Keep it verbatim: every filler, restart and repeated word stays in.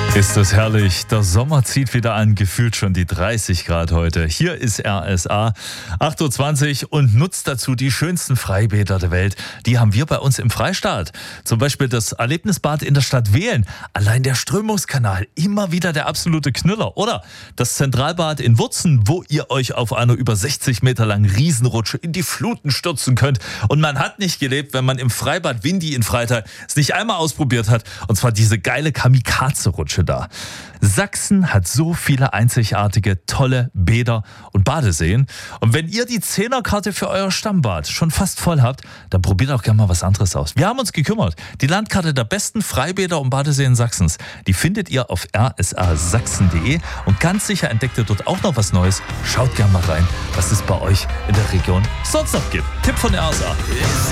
Ist das herrlich. Der Sommer zieht wieder an, gefühlt schon die dreißig Grad heute. Hier ist R S A, acht Uhr zwanzig und nutzt dazu die schönsten Freibäder der Welt. Die haben wir bei uns im Freistaat. Zum Beispiel das Erlebnisbad in der Stadt Wehlen. Allein der Strömungskanal, immer wieder der absolute Knüller. Oder das Zentralbad in Wurzen, wo ihr euch auf einer über sechzig Meter langen Riesenrutsche in die Fluten stürzen könnt. Und man hat nicht gelebt, wenn man im Freibad Windy in Freital es nicht einmal ausprobiert hat. Und zwar diese geile Kamikaze-Rutsche da. Sachsen hat so viele einzigartige, tolle Bäder und Badeseen. Und wenn ihr die Zehnerkarte für euer Stammbad schon fast voll habt, dann probiert auch gerne mal was anderes aus. Wir haben uns gekümmert. Die Landkarte der besten Freibäder und Badeseen Sachsens, die findet ihr auf r s a sachsen punkt d e und ganz sicher entdeckt ihr dort auch noch was Neues. Schaut gerne mal rein, was es bei euch in der Region sonst noch gibt. Tipp von R S A.